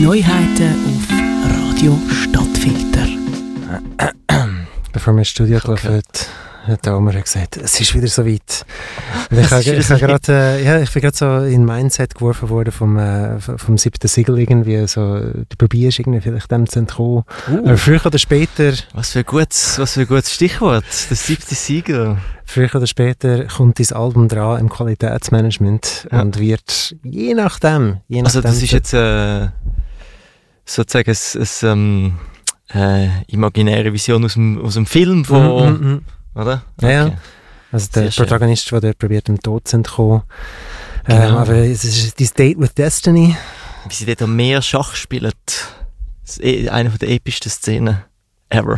Neuheiten auf Radio Stadtfilter. Bevor wir ins Studio gelaufen hat der Omer gesagt, es ist wieder so weit. Ich bin gerade so in Mindset geworfen worden vom 7. Siegel irgendwie. So, du probierst irgendwie vielleicht dem zu entkommen. Aber früher oder später... Was für ein gutes Stichwort, das 7. Siegel. Früher oder später kommt dein Album dran im Qualitätsmanagement und wird je nachdem... Also das ist jetzt sozusagen eine imaginäre Vision aus dem Film von... Oder? Okay. Ja. Also der Protagonist, der dort probiert, dem Tod zu entkommen. Genau. Aber es ist dein Date with Destiny. Wie sie dort am Meer Schach spielen. Das ist eine der epischsten Szenen ever.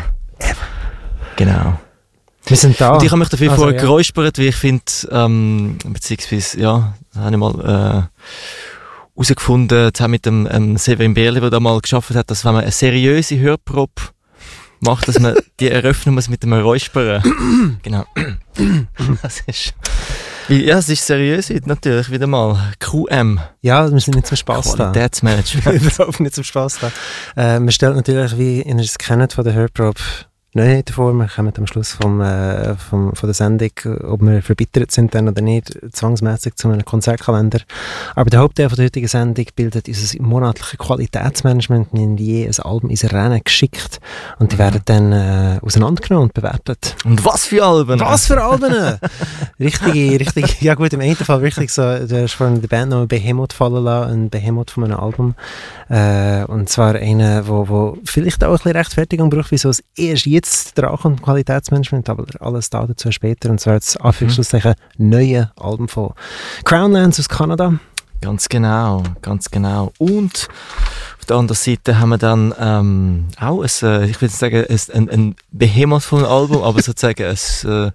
Genau. Wir sind da. Und ich habe mich dafür vorher geräuspert, weil ich finde, beziehungsweise, ja, habe ich mal herausgefunden, zusammen mit dem Severin Berli, der da mal geschafft hat, dass wenn man eine seriöse Hörprobe macht, dass man die eröffnen muss mit dem Räuspern. Genau. Das ist... Ja, es ist seriös heute, natürlich, wieder mal. QM. Ja, wir sind nicht zum Spass da. Qualitätsmanagement. Überhaupt nicht zum Spass da. Man stellt natürlich, wie ihr es kennt von der Hörprobe, Neuheiten vor. Wir kommen am Schluss von der Sendung, ob wir verbittert sind dann oder nicht, zwangsmässig zu einem Konzertkalender. Aber der Hauptteil von der heutigen Sendung bildet unser monatliches Qualitätsmanagement. Wir haben je ein Album ins Rennen geschickt und die werden dann auseinandergenommen und bewertet. Und was für Alben? Was für Alben? richtig, ja gut, im einen Fall wirklich so, du hast vorhin die Band noch Behemoth fallen lassen, ein Behemoth von einem Album. Und zwar einer, wo vielleicht auch ein bisschen Rechtfertigung braucht, wieso es erst jetzt dran kommt, Qualitätsmanagement, aber alles dazu später. Und zwar das Anführungszeichen neue Album von Crownlands aus Kanada. Ganz genau. Und auf der anderen Seite haben wir dann auch ich würde sagen, ein Behemoth von einem Album, aber sozusagen ein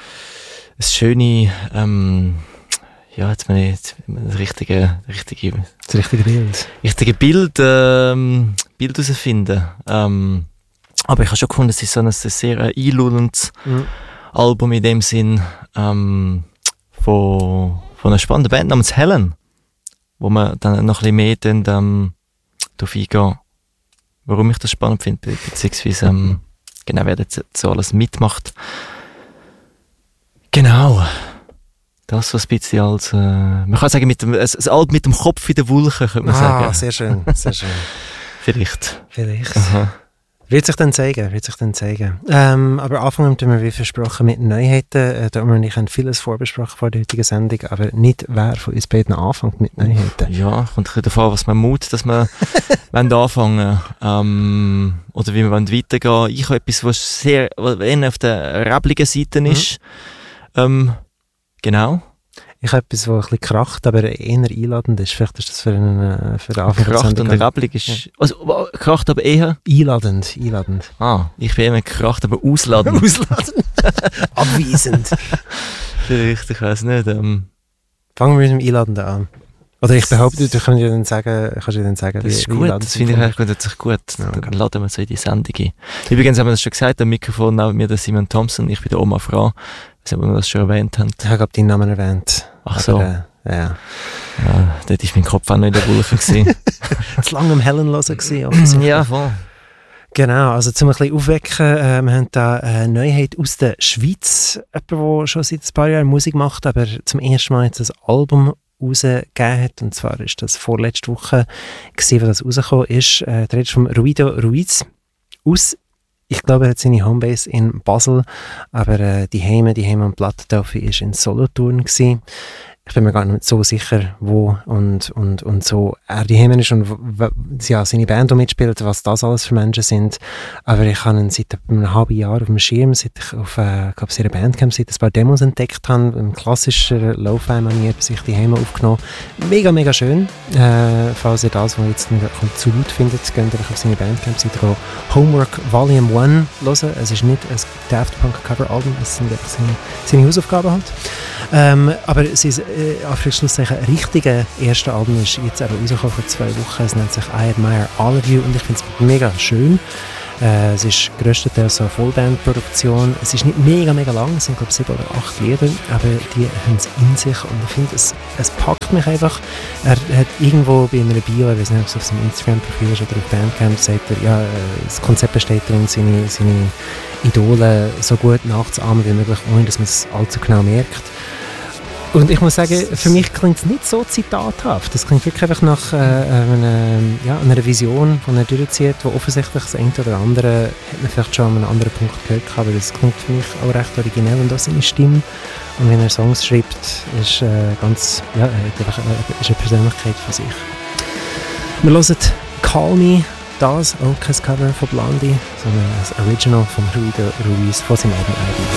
schöne, ja, jetzt meine ich das richtige Bild herausfinden. Aber ich habe schon gefunden, es ist so ein sehr einlullendes Album in dem Sinn von einer spannenden Band namens Helen, wo man dann noch ein bisschen mehr darauf eingehen, warum ich das spannend finde, beziehungsweise genau, wer jetzt so alles mitmacht. Genau. Das was ein bisschen als, man kann sagen, ein Album mit dem Kopf in der Wolke, könnte man sagen. Sehr schön. Vielleicht. Aha. Wird sich dann zeigen. Aber anfangen wir, wie versprochen, mit Neuheiten. Da wir nicht vieles vorbesprochen vor der heutigen Sendung, aber nicht wer von uns beiden anfängt mit Neuheiten. Ja, kommt davon, was man mut, dass wir anfangen oder wie wir weitergehen wollen. Ich habe etwas, was eher auf der räbligen Seite ist. Genau. Ich habe etwas, das ein bisschen kracht, aber eher einladend ist. Vielleicht ist das für den Anfang. Kracht und räblig ist... Ja. Also, kracht aber eher... Einladend. Ich bin immer kracht, aber ausladend. Abweisend. Vielleicht, ich weiss nicht. Fangen wir mit dem Einladenden an. Oder ich behaupte, du kannst dir dann sagen, das ist gut, das finde ich eigentlich grundsätzlich gut. Ja, okay. Dann laden wir so in die Sendung ein. Übrigens haben wir das schon gesagt, am Mikrofon neben mir der Simon Thompson, ich bin der Oma Frau. Ich weiß nicht, ob wir das schon erwähnt haben. Ich habe deinen Namen erwähnt. Ach so. Aber, ja, dort war mein Kopf auch noch in der Wolke. Zu lange am Helen hören. Ja, voll. Genau, also zum ein bisschen aufwecken, wir haben da eine Neuheit aus der Schweiz. Jemand, der schon seit ein paar Jahren Musik macht, aber zum ersten Mal jetzt ein Album rausgegeben hat. Und zwar ist das vorletzte Woche, als das rausgekommen ist. Der Rede vom Ruido Ruiz aus, ich glaube, er hat seine Homebase in Basel, aber die Heime am Plattentaufe ist in Solothurn gewesen. Ich bin mir gar nicht so sicher, wo und so er die Heime ist und seine Band mitspielt, was das alles für Menschen sind. Aber ich habe ihn seit einem halben Jahr auf dem Schirm, seit ich auf ihrer Bandcamp ein paar Demos entdeckt habe, im klassischen Lo-Fi-Manier, bis ich die Heime aufgenommen. Mega, mega schön. Falls ihr das, was jetzt zu laut findet, könnt ihr auf seine Bandcamp-Seite gehen. Homework Volume 1 hören. Es ist nicht ein Daft Punk Cover-Album, es sind seine Hausaufgaben halt. Aber es ist Anführungszeichen richtige erste Album ist jetzt eben rausgekommen vor 2 Wochen. Es nennt sich I Admire All of You und ich finde es mega schön. Es ist grösstenteils so eine Vollbandproduktion. Es ist nicht mega lang, es sind glaube ich 7 oder 8 Lieder, aber die haben es in sich und ich finde, es packt mich einfach. Er hat irgendwo bei einer Bio, ich weiß nicht, ob es auf seinem Instagram-Profil ist oder auf Bandcamp, sagt er, ja, das Konzept besteht darin, seine Idole so gut nachzuahmen wie möglich, ohne dass man es allzu genau merkt. Und ich muss sagen, für mich klingt es nicht so zitathaft. Es klingt wirklich einfach nach einer Vision, die er durchzieht, wo offensichtlich das eine oder andere hat man vielleicht schon an einem anderen Punkt gehört, aber das klingt für mich auch recht originell und auch seine Stimme. Und wenn er Songs schreibt, ist ist eine Persönlichkeit von sich. Wir hören «Call Me», das auch kein Cover von Blondie, sondern das Original von Ruiz von seinem Album «ID».